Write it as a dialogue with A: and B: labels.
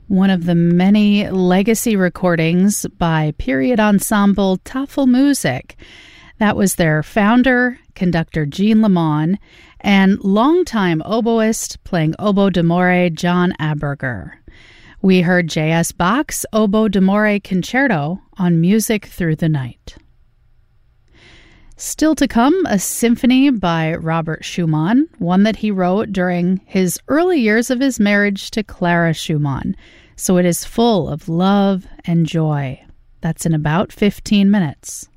A: one of the many legacy recordings by period ensemble Tafelmusik. That was their founder, conductor Jean Lamont, and longtime oboist playing oboe d'amore John Aberger. We heard J.S. Bach's Oboe d'Amore Concerto on Music Through the Night. Still to come, a symphony by Robert Schumann, one that he wrote during his early years of his marriage to Clara Schumann. So it is full of love and joy. That's in about 15 minutes.